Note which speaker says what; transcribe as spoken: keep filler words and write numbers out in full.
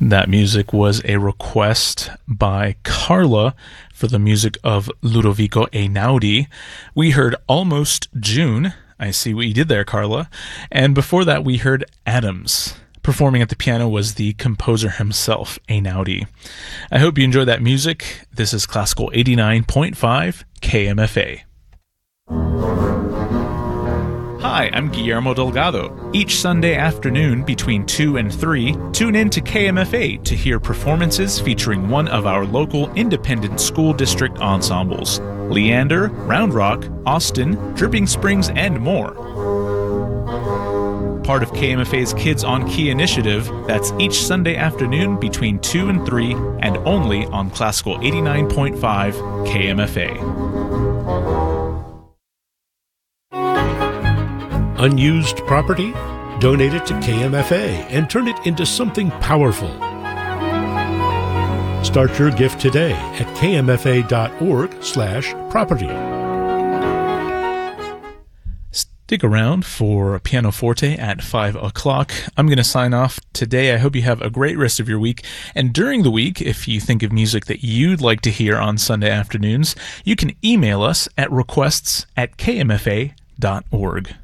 Speaker 1: That music was a request by Carla for the music of Ludovico Einaudi. We heard Almost June. I see what you did there, Carla. And before that, we heard Adams. Performing at the piano was the composer himself, Einaudi. I hope you enjoyed that music. This is Classical eighty-nine point five K M F A. Hi, I'm Guillermo Delgado. Each Sunday afternoon between two and three, tune in to K M F A to hear performances featuring one of our local independent school district ensembles: Leander, Round Rock, Austin, Dripping Springs, and more. Part of K M F A's Kids on Key initiative, that's each Sunday afternoon between two and three, and only on Classical eighty-nine point five K M F A.
Speaker 2: Unused property? Donate it to K M F A and turn it into something powerful. Start your gift today at kmfa.org slash property.
Speaker 1: Stick around for Pianoforte at five o'clock. I'm going to sign off today. I hope you have a great rest of your week. And during the week, if you think of music that you'd like to hear on Sunday afternoons, you can email us at requests at kmfa dot org.